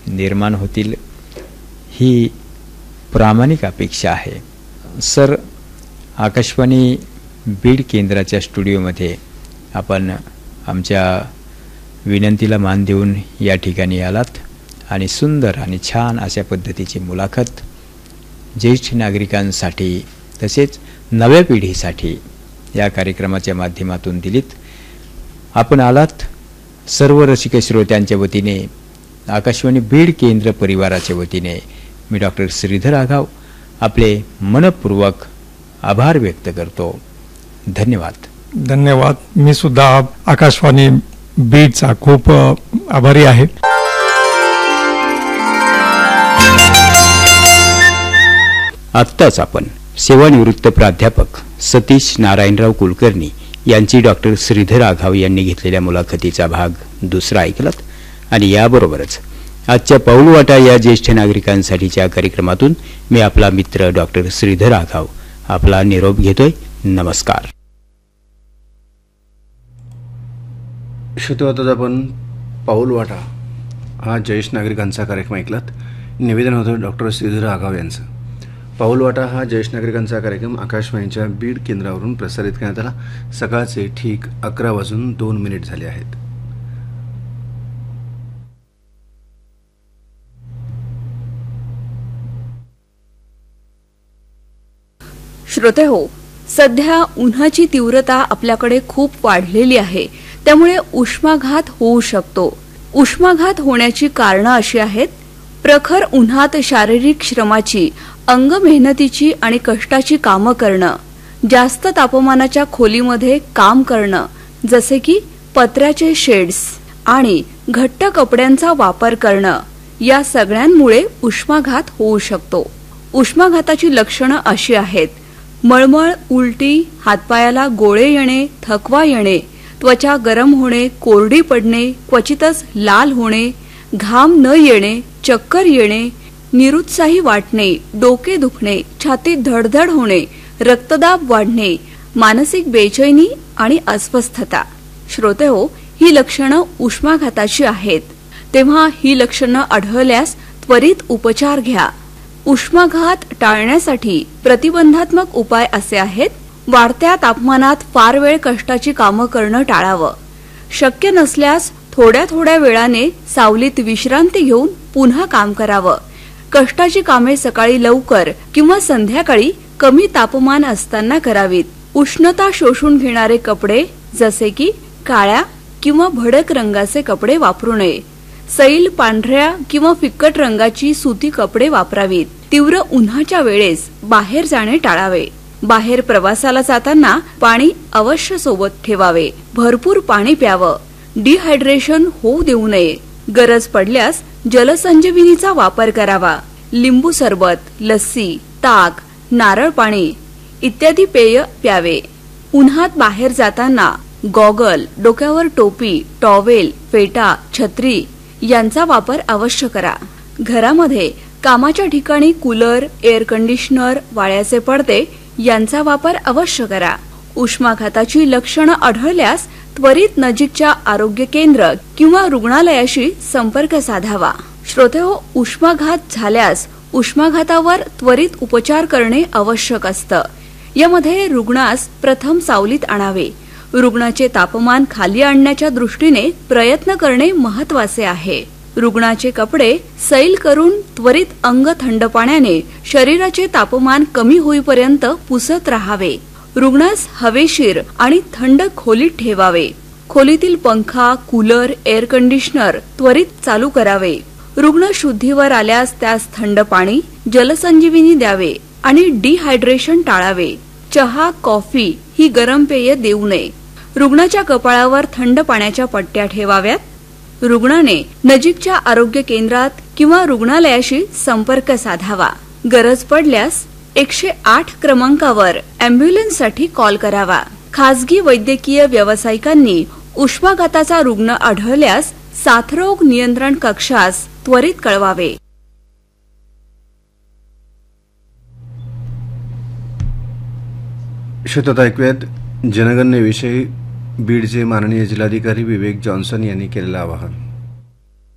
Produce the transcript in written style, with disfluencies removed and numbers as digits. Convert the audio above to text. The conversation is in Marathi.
निर्माण होतील ही प्रामाणिक अपेक्षा आहे. सर, आकाशवाणी बीड केंद्राच्या स्टुडिओमध्ये आपण आमच्या विनंतीला मान देऊन या ठिकाणी आलात आणि सुंदर आणि छान अशा पद्धतीची मुलाखत ज्येष्ठ नागरिकांसाठी तसेच नव्या पिढीसाठी या कार्यक्रमाच्या माध्यमातून दिलीत. आपण आलात सर्व रसिक श्रोत्यांच्या वतीने, आकाशवाणी बीड केंद्र परिवाराच्या वतीने मी डॉक्टर श्रीधर आघाव आपले मनपूर्वक आभार व्यक्त करतो. धन्यवाद. धन्यवाद. मी सुद्धा आकाशवाणी बीडचा खूप आभारी आहे. आत्ताच आपण सेवानिवृत्त प्राध्यापक सतीश नारायणराव कुलकर्णी यांची डॉक्टर श्रीधर आघाव यांनी घेतलेल्या मुलाखतीचा भाग दुसरा ऐकलात आणि याबरोबरच आजच्या पाऊलवाटा या ज्येष्ठ नागरिकांसाठीच्या कार्यक्रमातून मी आपला मित्र डॉक्टर श्रीधर आघाव आपला निरोप घेतोय. नमस्कार. श्रोते, आपण पाऊलवाटा हा ज्येष्ठ नागरिकांचा कार्यक्रम ऐकलात. निवेदन होतं डॉक्टर श्रीधर आघाव यांचं. पाऊलवाटा हा ज्येष्ठ नागरिकांचा कार्यक्रम आकाशवाणीच्या बीड केंद्रावरून प्रसारित करण्यात आला. सकाळचे ठीक 11:02 झाले आहेत. श्रोते हो, सध्या उन्हाची तीव्रता आपल्याकडे खूप वाढलेली आहे. त्यामुळे उष्माघात होऊ शकतो. उष्माघात होण्याची कारणं अशी आहेत: प्रखर उन्हात शारीरिक श्रमाची, अंग मेहनतीची आणि कष्टाची कामं करणं, जास्त तापमानाच्या खोलीमध्ये काम करणं जसे की पत्र्याचे शेड्स आणि घट्ट कपड्यांचा वापर करणं, या सगळ्यांमुळे उष्माघात होऊ शकतो. उष्माघाताची लक्षणं अशी आहेत: मळमळ, उलटी, हातपायाला गोळे येणे, थकवा येणे, त्वचा गरम होणे, कोरडी पडणे, क्वचितच लाल होणे, घाम न येणे, चक्कर येणे, निरुत्साही वाटणे, डोके दुखणे, छातीत धडधड होणे, रक्तदाब वाढणे, मानसिक बेचैनी आणि अस्वस्थता. श्रोते हो, ही लक्षणं उष्माघाताची आहेत. तेव्हा ही लक्षणं आढळल्यास त्वरित उपचार घ्या. उष्माघात टाळण्यासाठी प्रतिबंधात्मक उपाय असे आहेत: वाढत्या तापमानात फार वेळ कष्टाची कामं करणं टाळावं. शक्य नसल्यास थोड्या थोड्या वेळाने सावलीत विश्रांती घेऊन पुन्हा काम करावं. कष्टाची कामे सकाळी लवकर किंवा संध्याकाळी कमी तापमान असताना करावीत. उष्णता शोषून घेणारे कपडे जसे की काळ्या किंवा भडक रंगाचे कपडे वापरू नये. सैल, पांढऱ्या किंवा फिक्कट रंगाची सुती कपडे वापरावीत. तीव्र उन्हाच्या वेळेस बाहेर जाणे टाळावे. बाहेर प्रवासाला जाताना पाणी अवश्य सोबत ठेवावे. भरपूर पाणी प्यावं. डिहायड्रेशन होऊ देऊ नये. गरज पडल्यास जलसंजीवनीचा वापर करावा. लिंबू सरबत, लस्सी, ताक, नारळ पाणी इत्यादी पेय प्यावे. उन्हात बाहेर जाताना गॉगल, डोक्यावर टोपी, टॉवेल, फेटा, छत्री यांचा वापर अवश्य करा. घरामध्ये कामाच्या ठिकाणी कूलर, एअर कंडिशनर, वाळ्याचे पडदे यांचा वापर अवश्य करा. उष्माघाताची लक्षणं आढळल्यास त्वरित नजीकच्या आरोग्य केंद्र किंवा रुग्णालयाशी संपर्क साधावा. श्रोतेहो, उष्माघात झाल्यास उष्माघातावर त्वरित उपचार करणे आवश्यक असतं. यामध्ये रुग्णास प्रथम सावलीत आणावे. रुग्णाचे तापमान खाली आणण्याच्या दृष्टीने प्रयत्न करणे महत्वाचे आहे. रुग्णाचे कपडे सैल करून त्वरित अंग थंड पाण्याने शरीराचे तापमान कमी होईपर्यंत पुसत राहावे. रुग्णास हवेशीर आणि थंड खोलीत ठेवावे. खोलीतील पंखा, कूलर, एअर कंडिशनर त्वरित चालू करावे. रुग्ण शुद्धीवर आल्यास त्यास थंड पाणी, जलसंजीवनी द्यावे आणि डिहायड्रेशन टाळावे. चहा, कॉफी ही गरम पेय देऊ नये. रुग्णाच्या कपाळावर थंड पाण्याच्या पट्ट्या ठेवाव्यात. रुग्णाने नजीकच्या आरोग्य केंद्रात किंवा रुग्णालयाशी संपर्क साधावा. गरज पडल्यास 108 क्रमांकावर अँब्युलन्ससाठी कॉल करावा. खासगी वैद्यकीय व्यावसायिकांनी उष्माघाताचा रुग्ण आढळल्यास साथरोग नियंत्रण कक्षास त्वरित कळवावे. श्रोते, ऐकूयात जनगणनेविषयी बीडचे माननीय जिल्हाधिकारी विवेक जॉन्सन यांनी केलेलं आवाहन.